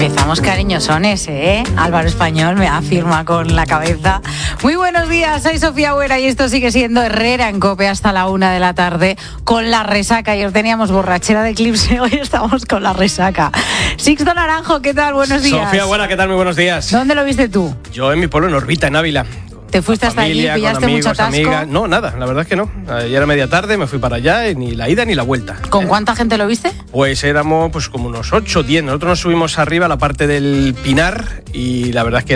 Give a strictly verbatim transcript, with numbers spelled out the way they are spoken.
Empezamos cariñosones, ¿eh? Álvaro Español me afirma con la cabeza. Muy buenos días, soy Sofía Buera y esto sigue siendo Herrera en COPE hasta la una de la tarde con la resaca. Ayer teníamos borrachera de Eclipse, hoy estamos con la resaca. Sixto Naranjo, ¿qué tal? Buenos días. Sofía Buera, ¿qué tal? Muy buenos días. ¿Dónde lo viste tú? Yo en mi pueblo, en Orbita, en Ávila. ¿Te fuiste hasta familia, allí, pillaste amigos, mucho atasco? Amigas. No, nada, la verdad es que no. Ayer era media tarde, me fui para allá, y ni la ida ni la vuelta. ¿Con cuánta gente lo viste? Pues éramos pues como unos ocho, diez. Nosotros nos subimos arriba a la parte del Pinar y la verdad es que